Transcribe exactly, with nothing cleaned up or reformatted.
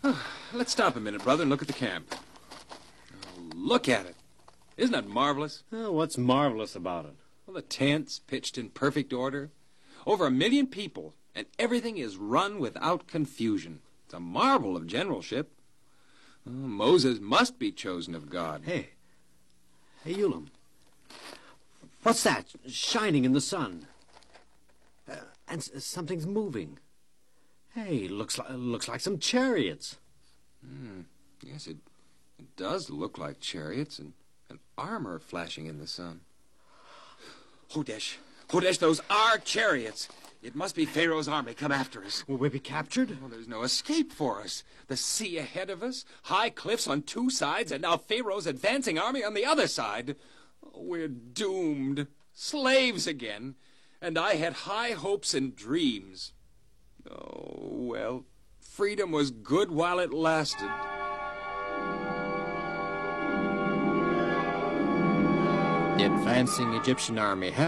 Let's stop a minute, brother, and look at the camp. Oh, look at it. Isn't that marvelous? Oh, what's marvelous about it? Well, the tents pitched in perfect order. Over a million people, and everything is run without confusion. It's a marvel of generalship. Oh, Moses must be chosen of God. Hey. Hey, Ulam. What's that shining in the sun? Uh, and s- something's moving. Hey, looks like looks like some chariots. Hmm. Yes, it, it does look like chariots and, and armor flashing in the sun. Hodesh, Hodesh, those are chariots. It must be Pharaoh's army come after us. Will we be captured? Well, there's no escape for us. The sea ahead of us, high cliffs on two sides, and now Pharaoh's advancing army on the other side. Oh, we're doomed. Slaves again. And I had high hopes and dreams. Oh, well, freedom was good while it lasted. The advancing Egyptian army had